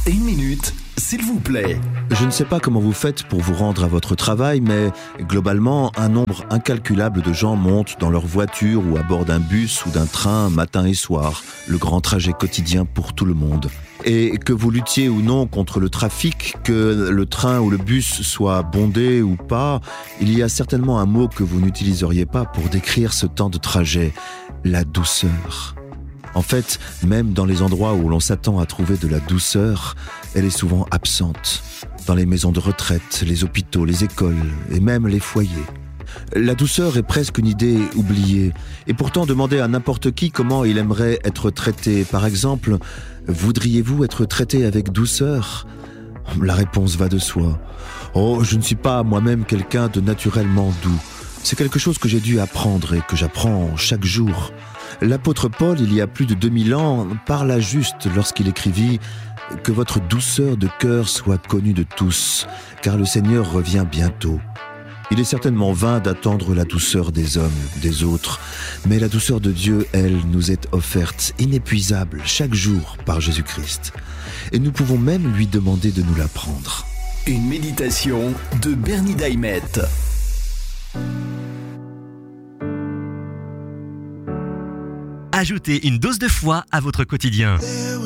Une minute, s'il vous plaît. Je ne sais pas comment vous faites pour vous rendre à votre travail, mais globalement, un nombre incalculable de gens montent dans leur voiture ou à bord d'un bus ou d'un train matin et soir, le grand trajet quotidien pour tout le monde. Et que vous luttiez ou non contre le trafic, que le train ou le bus soit bondé ou pas, il y a certainement un mot que vous n'utiliseriez pas pour décrire ce temps de trajet, la douceur. En fait, même dans les endroits où l'on s'attend à trouver de la douceur, elle est souvent absente. Dans les maisons de retraite, les hôpitaux, les écoles et même les foyers. La douceur est presque une idée oubliée. Et pourtant, demandez à n'importe qui comment il aimerait être traité. Par exemple, voudriez-vous être traité avec douceur ? La réponse va de soi. Oh, je ne suis pas moi-même quelqu'un de naturellement doux. C'est quelque chose que j'ai dû apprendre et que j'apprends chaque jour. L'apôtre Paul, il y a plus de 2000 ans, parla juste lorsqu'il écrivit « Que votre douceur de cœur soit connue de tous, car le Seigneur revient bientôt. » Il est certainement vain d'attendre la douceur des hommes, des autres, mais la douceur de Dieu, elle, nous est offerte, inépuisable, chaque jour par Jésus-Christ. Et nous pouvons même lui demander de nous l'apprendre. Une méditation de Bernie Daimet. Ajoutez une dose de foi à votre quotidien.